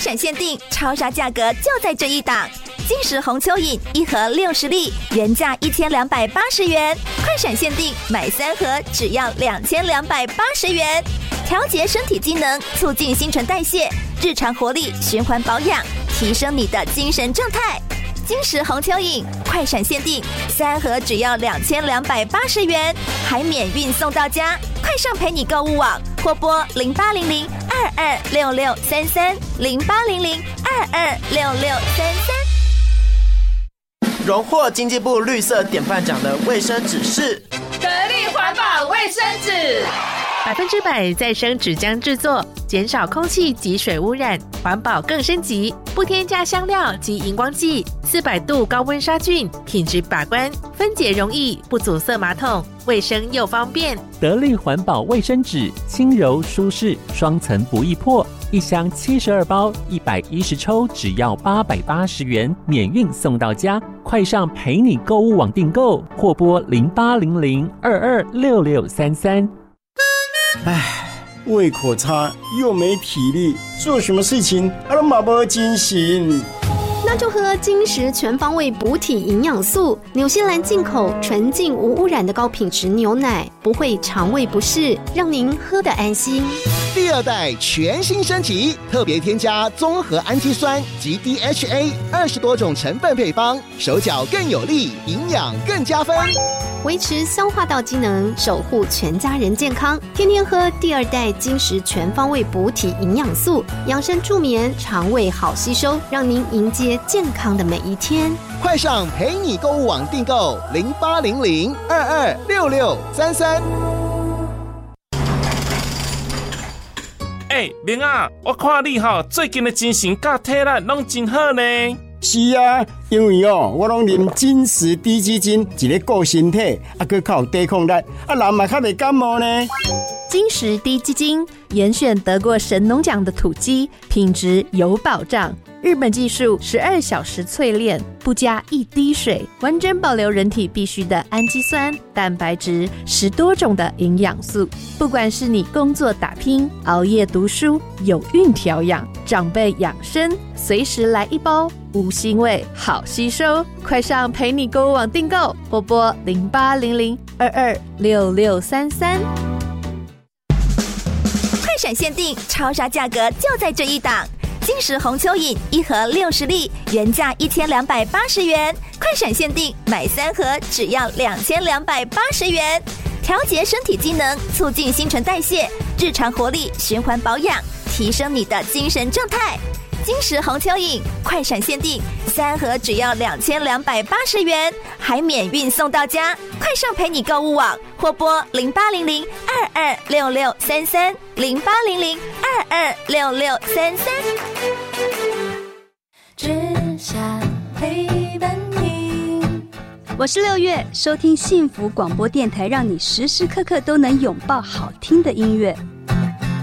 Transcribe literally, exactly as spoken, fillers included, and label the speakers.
Speaker 1: 闪限定超杀价格就在这一档，金石红蚯蚓一盒六十粒，原价一千两百八十元，快闪限定买三盒只要两千两百八十元。调节身体机能，促进新陈代谢，日常活力，循环保养，提升你的精神状态。金石红蚯蚓快闪限定三盒只要两千两百八十元，还免运送到家。快上陪你购物网或拨零八零零二二六六三三零八零零二二六六三三。
Speaker 2: 荣获经济部绿色典范奖的卫生纸是
Speaker 3: 得力环保卫生纸。
Speaker 4: 百分之百再生纸浆制作，减少空气及水污染，环保更升级，不添加香料及荧光剂，四百度高温杀菌，品质把关，分解容易，不阻塞马桶，卫生又方便。
Speaker 5: 得力环保卫生纸，轻柔舒适，双层不易破，一箱七十二包，一百一十抽，只要八百八十元，免运送到家。快上陪你购物网订购，或拨零八零零二二六六三三。
Speaker 6: 唉，胃口差又没体力，做什么事情啊都没精神。
Speaker 7: 那就喝金石全方位补体营养素，纽西兰进口纯净无污染的高品质牛奶，不会肠胃不适，让您喝得安心。
Speaker 8: 第二代全新升级，特别添加综合氨基酸及 D H A 二十多种成分配方，手脚更有力，营养更加分，
Speaker 7: 维持消化道机能，守护全家人健康。天天喝第二代金石全方位补体营养素，养生助眠，肠胃好吸收，让您迎接健康的每一天。
Speaker 8: 快上陪你购物网订购零八零零二二六六三三。
Speaker 9: 哎，明啊，我看你吼最近的精神甲体力拢真好呢。
Speaker 6: 是啊，因为哦，我拢啉金石低基金，一个顾身体，啊，佮较有抵抗力，啊，人嘛较袂感冒呢。
Speaker 10: 金石低基金严选得过神农奖的土鸡，品质有保障。日本技术十二小时淬炼，不加一滴水，完整保留人体必需的氨基酸、蛋白质，十多种的营养素。不管是你工作打拼、熬夜读书、有孕调养、长辈养生，随时来一包，无腥味，好吸收。快上陪你购物网订购，或拨零八零零二二六六三三。
Speaker 1: 快闪限定超杀价格就在这一档。金石红蚯蚓一盒六十粒，原价一千两百八十元，快闪限定买三盒只要两千两百八十元。调节身体机能，促进新陈代谢，日常活力，循环保养，提升你的精神状态。金石红蚯蚓快闪限定三盒只要两千两百八十元，还免运送到家。快上陪你购物网或拨零八零零二二六六三三零八零零二二六六三三。
Speaker 11: 只想陪伴你。
Speaker 12: 我是六月，收听幸福广播电台，让你时时刻刻都能拥抱好听的音乐。